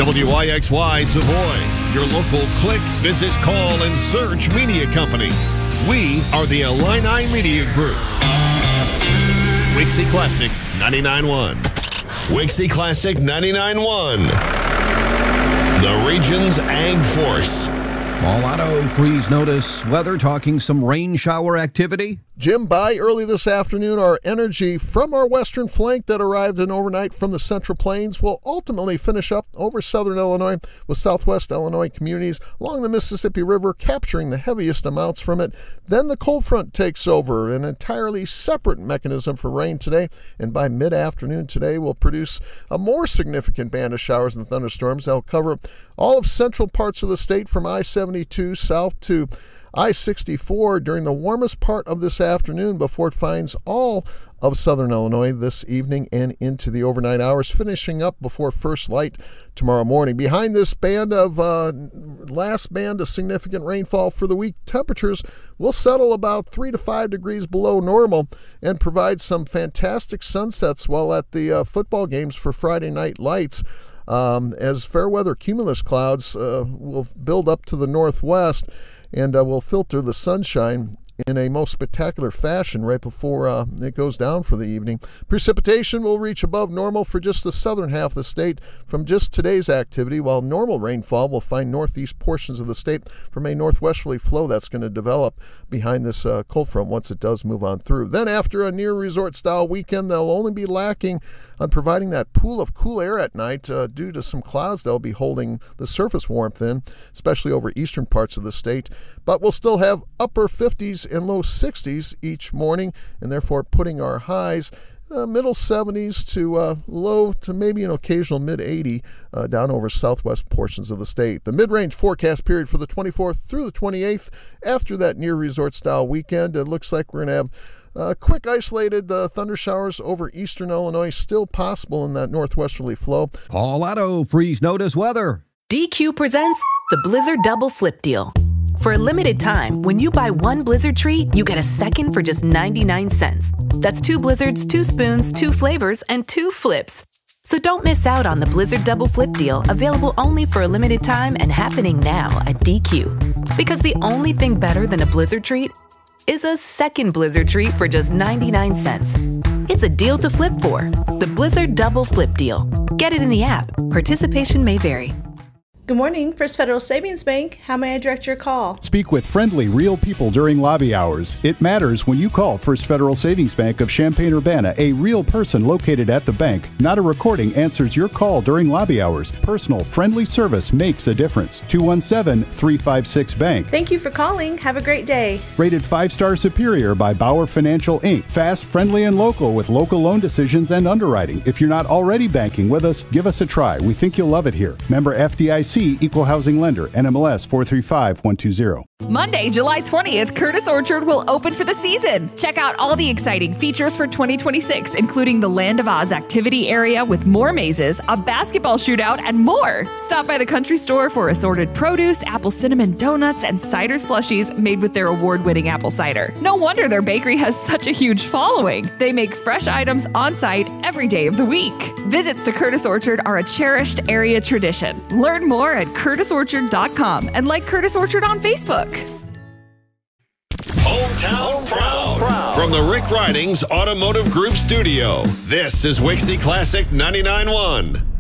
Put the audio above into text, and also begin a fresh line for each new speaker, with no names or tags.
WYXY Savoy, your local click, visit, call, and search media company. We are the Illini Media Group. Wixie Classic 99.1. Wixie Classic 99.1. The region's ag force.
All auto freeze notice weather, talking some rain shower activity.
Jim, by early this afternoon, our energy from our western flank that arrived in overnight from the Central Plains will ultimately finish up over southern Illinois with southwest Illinois communities along the Mississippi River capturing the heaviest amounts from it. Then the cold front takes over, an entirely separate mechanism for rain today, and by mid-afternoon today will produce a more significant band of showers and thunderstorms. They'll cover all of central parts of the state from I-72 south to I-64 during the warmest part of this afternoon before it finds all of southern Illinois this evening and into the overnight hours, finishing up before first light tomorrow morning. Behind this band of last band of significant rainfall for the week, temperatures will settle about 3 to 5 degrees below normal and provide some fantastic sunsets while at the football games for Friday night lights. As fair weather cumulus clouds will build up to the northwest and will filter the sunshine in a most spectacular fashion right before it goes down for the evening. Precipitation will reach above normal for just the southern half of the state from just today's activity, while normal rainfall will find northeast portions of the state from a northwesterly flow that's going to develop behind this cold front once it does move on through. Then after a near resort style weekend, they'll only be lacking on providing that pool of cool air at night due to some clouds they'll be holding the surface warmth in, especially over eastern parts of the state. But we'll still have upper 50s and low 60s each morning, and therefore putting our highs middle 70s to low to maybe an occasional mid 80 down over southwest portions of the state. The mid-range forecast period for the 24th through the 28th after that near resort style weekend, it looks like we're going to have quick isolated thunder showers over eastern Illinois still possible in that northwesterly flow.
All auto freeze notice weather.
DQ presents the Blizzard Double Flip Deal. For a limited time, when you buy one Blizzard treat, you get a second for just 99 cents. That's 2 Blizzards, 2 spoons, 2 flavors, and 2 flips. So don't miss out on the Blizzard Double Flip Deal, available only for a limited time and happening now at DQ. Because the only thing better than a Blizzard treat is a second Blizzard treat for just 99 cents. It's a deal to flip for. The Blizzard Double Flip Deal. Get it in the app. Participation may vary.
Good morning, First Federal Savings Bank. How may I direct your call?
Speak with friendly, real people during lobby hours. It matters when you call First Federal Savings Bank of Champaign-Urbana. A real person located at the bank, not a recording, answers your call during lobby hours. Personal, friendly service makes a difference. 217-356-BANK.
Thank you for calling. Have a great day.
Rated 5-star superior by Bauer Financial, Inc. Fast, friendly, and local with local loan decisions and underwriting. If you're not already banking with us, give us a try. We think you'll love it here. Member FDIC. Equal Housing Lender, NMLS 435120.
Monday, July 20th, Curtis Orchard will open for the season. Check out all the exciting features for 2026, including the Land of Oz activity area with more mazes, a basketball shootout, and more. Stop by the country store for assorted produce, apple cinnamon donuts, and cider slushies made with their award-winning apple cider. No wonder their bakery has such a huge following. They make fresh items on site every day of the week. Visits to Curtis Orchard are a cherished area tradition. Learn more at curtisorchard.com and like Curtis Orchard on Facebook.
Hometown proud. From the Rick Ridings Automotive Group studio, this is Wixie Classic 99.1.